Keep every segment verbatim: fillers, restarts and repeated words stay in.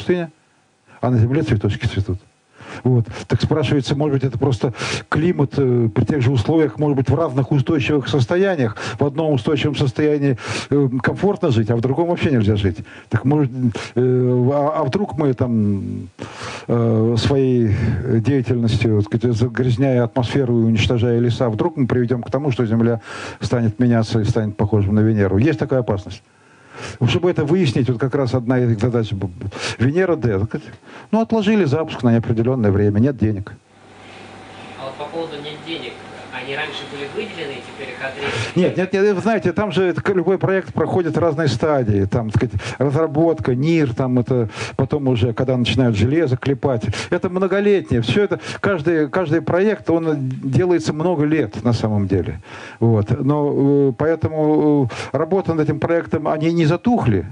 пустыня, а на Земле цветочки цветут. Вот. Так спрашивается, может быть, это просто климат э, при тех же условиях, может быть, в разных устойчивых состояниях. В одном устойчивом состоянии э, комфортно жить, а в другом вообще нельзя жить. Так может, э, а, а вдруг мы там э, своей деятельностью, так сказать, загрязняя атмосферу и уничтожая леса, вдруг мы приведем к тому, что Земля станет меняться и станет похожим на Венеру. Есть такая опасность. Чтобы это выяснить, вот как раз одна из задач Венера Д. Ну, отложили запуск на неопределенное время, нет денег. А вот по поводу нет денег, они раньше были выделены, и теперь их отрезали? Нет, нет, нет, вы знаете, там же любой проект проходит разные стадии. Там, так сказать, разработка, НИР, там это потом уже, когда начинают железо клепать. Это многолетнее. Все это, каждый, каждый проект, он делается много лет на самом деле. Вот. Но поэтому работа над этим проектом, они не затухли.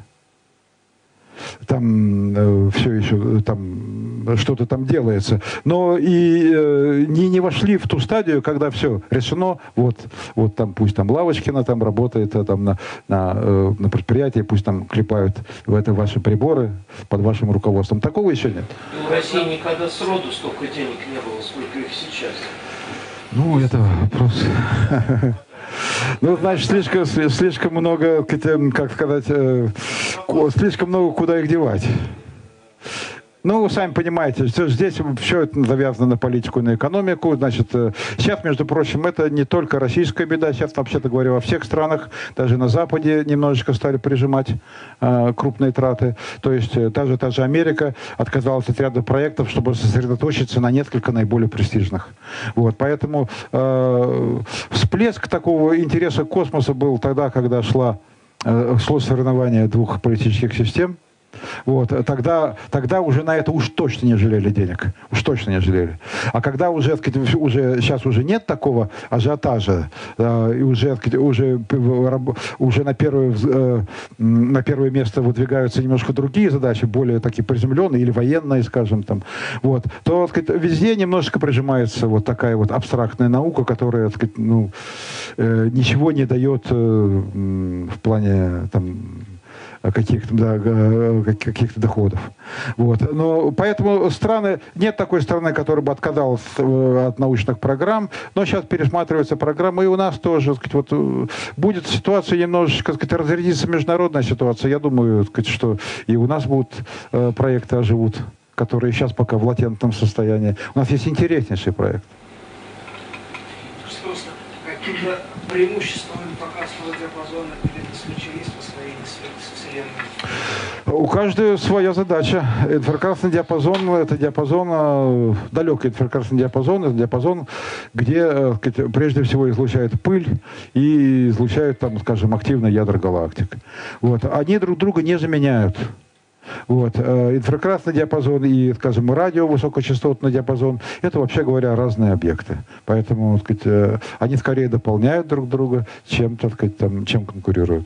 Там э, все еще там что-то там делается, но и э, не, не вошли в ту стадию, когда все решено, вот, вот там пусть там Лавочкина там работает а, там на, на, э, на предприятии, пусть там клепают в это ваши приборы под вашим руководством. Такого еще нет. И у России никогда сроду столько денег не было, сколько их сейчас. Ну, это вопрос... Ну, значит, слишком, слишком много, как сказать, слишком много куда их девать. Ну, вы сами понимаете, что здесь все это завязано на политику и на экономику. Значит, сейчас, между прочим, это не только российская беда. Сейчас, вообще-то говоря, во всех странах, даже на Западе немножечко стали прижимать э, крупные траты. То есть та же, та же Америка отказалась от ряда проектов, чтобы сосредоточиться на несколько наиболее престижных. Вот, поэтому э, всплеск такого интереса к космосу был тогда, когда шла, э, шло соревнование двух политических систем. Вот, тогда, тогда уже на это уж точно не жалели денег. Уж точно не жалели. А когда уже, сказать, уже сейчас уже нет такого ажиотажа, э, и уже, сказать, уже, уже на, первое, э, на первое место выдвигаются немножко другие задачи, более такие приземленные или военные, скажем, там, вот, то, сказать, везде немножечко прижимается вот такая вот абстрактная наука, которая, сказать, ну, э, ничего не дает э, в плане там, каких-то, да, каких-то доходов. Вот. Но поэтому страны, нет такой страны, которая бы отказалась от научных программ, но сейчас пересматривается программа, и у нас тоже, сказать, вот, будет ситуация немножечко, сказать, разрядится международная ситуация. Я думаю, сказать, что и у нас будут э, проекты оживут, которые сейчас пока в латентном состоянии. У нас есть интереснейший проект. Просто какие-то преимущества инфракрасного диапазона перед исключением освоения Вселенной? У каждой своя задача. Инфракрасный диапазон – это диапазон, далекий инфракрасный диапазон, это диапазон, где, сказать, прежде всего излучает пыль и излучают, там, скажем, активно ядра галактик. Вот. Они друг друга не заменяют. Вот. Инфракрасный диапазон и, скажем, радио, высокочастотный диапазон – это, вообще говоря, разные объекты. Поэтому, так сказать, они скорее дополняют друг друга, чем, так сказать, там, чем конкурируют.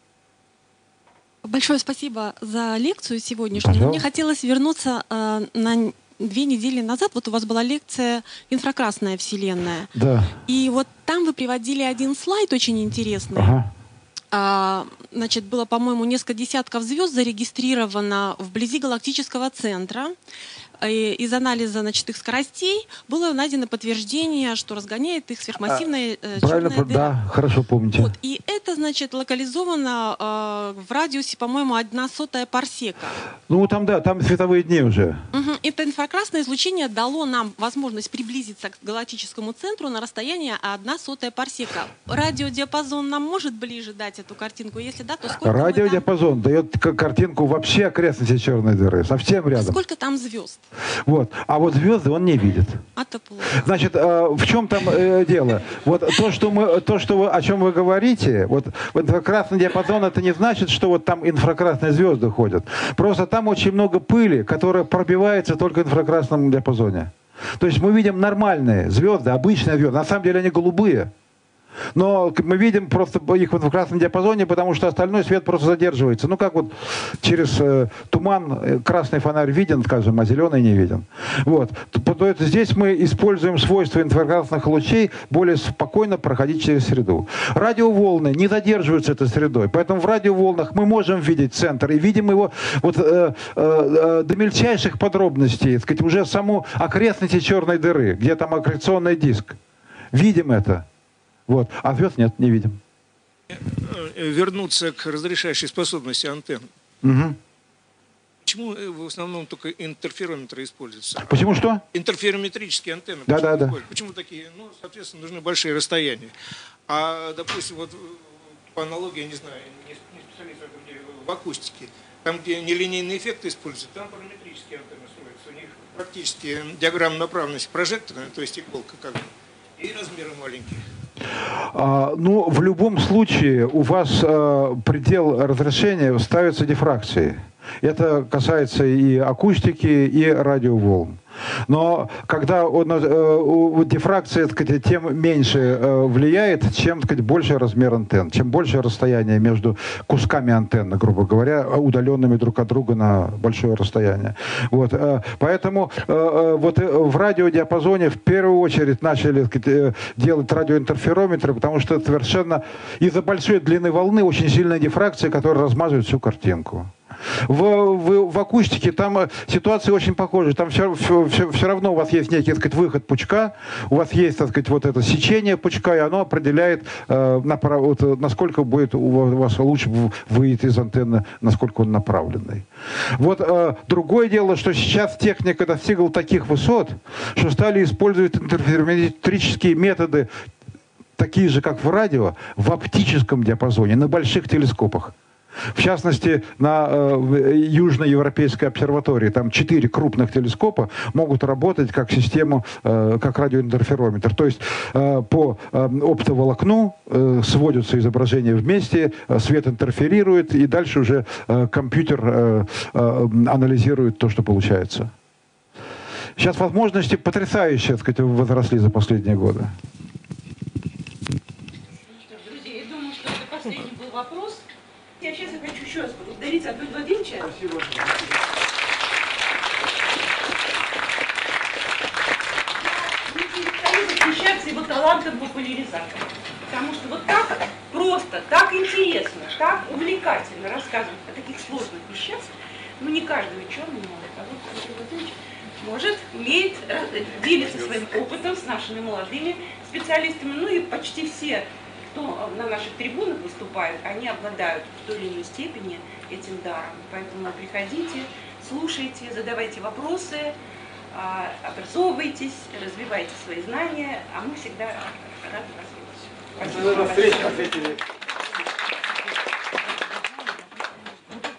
Большое спасибо за лекцию сегодняшнюю. Пожалуйста. Мне хотелось вернуться э, на две недели назад. Вот у вас была лекция «Инфракрасная Вселенная». Да. И вот там вы приводили один слайд очень интересный. Ага. А, значит, было, по-моему, несколько десятков звезд зарегистрировано вблизи галактического центра. И из анализа, значит, их скоростей было найдено подтверждение, что разгоняет их сверхмассивная э, Правильно, черная дыра. да, хорошо помните. Вот, и это, значит, локализовано э, в радиусе, по-моему, одна сотая парсека. Ну, там, да, там световые дни уже. Угу. Это инфракрасное излучение дало нам возможность приблизиться к галактическому центру на расстояние одна сотая парсека. Радиодиапазон нам может ближе дать эту картинку? Если да, то сколько Радиодиапазон там... дает картинку вообще окрестности черной дыры, совсем рядом. Сколько там звезд? Вот. А вот звезды он не видит. Это плохо. Значит, э, в чем там э, дело? Вот то, что мы, то, что вы, о чем вы говорите, вот инфракрасный диапазон, это не значит, что вот там инфракрасные звезды ходят. Просто там очень много пыли, которая пробивается только в инфракрасном диапазоне. То есть мы видим нормальные звезды, обычные звезды. На самом деле они голубые. Но мы видим просто их вот в красном диапазоне, потому что остальной свет просто задерживается. Ну, как вот через э, туман э, красный фонарь виден, скажем, а зеленый не виден. Вот. То, то это здесь мы используем свойства инфракрасных лучей более спокойно проходить через среду. Радиоволны не задерживаются этой средой, поэтому в радиоволнах мы можем видеть центр и видим его вот, э, э, до мельчайших подробностей, так сказать, уже саму окрестности черной дыры, где там аккреционный диск. Видим это. Вот. А звезд нет, не видим. Вернуться к разрешающей способности антенн. Угу. Почему в основном только интерферометры используются? Почему что? Интерферометрические антенны. Да, почему да, да. используются? Почему такие? Ну, соответственно, нужны большие расстояния. А, допустим, вот по аналогии, я не знаю, не специалист в этом деле, в акустике, там, где нелинейные эффекты используются, там параметрические антенны строятся. У них практически диаграмма направленности прожекторная, то есть иголка как бы, и размеры маленькие. А, ну, в любом случае у вас а, предел разрешения ставится дифракцией. Это касается и акустики, и радиоволн. Но когда он, э, дифракция, так сказать, тем меньше э, влияет, чем, так сказать, больше размер антенн, чем больше расстояние между кусками антенны, грубо говоря, удаленными друг от друга на большое расстояние. Вот, э, поэтому э, вот в радиодиапазоне в первую очередь начали, так сказать, делать радиоинтерферометры, потому что это совершенно из-за большой длины волны очень сильная дифракция, которая размазывает всю картинку. В, в, в акустике там ситуация очень похожа. Там все, все, все равно у вас есть некий, так сказать, выход пучка, у вас есть, так сказать, вот это сечение пучка, и оно определяет, э, направ, вот, насколько будет у вас луч выйдет из антенны, насколько он направленный. Вот э, другое дело, что сейчас техника достигла таких высот, что стали использовать интерферометрические методы, такие же, как в радио, в оптическом диапазоне, на больших телескопах. В частности, на э, Южноевропейской обсерватории там четыре крупных телескопа могут работать как систему, э, как радиоинтерферометр. То есть э, по э, оптоволокну э, сводятся изображения вместе, э, свет интерферирует, и дальше уже э, компьютер э, э, анализирует то, что получается. Сейчас возможности потрясающие, так сказать, возросли за последние годы. Друзья, я думаю, что это последний был вопрос. Я сейчас я хочу еще раз поблагодарить Антона Владимировича. Спасибо. Восхищаться его талантом популяризатора. Потому что вот так просто, так интересно, так увлекательно рассказывать о таких сложных вещах, ну не каждый ученый может, а вот Антон Владимирович может, умеет, делиться своим опытом с нашими молодыми специалистами, ну и почти все, кто на наших трибунах выступают, они обладают в той или иной степени этим даром. Поэтому приходите, слушайте, задавайте вопросы, образовывайтесь, развивайте свои знания, а мы всегда рады вас видеть. Спасибо. До встречи.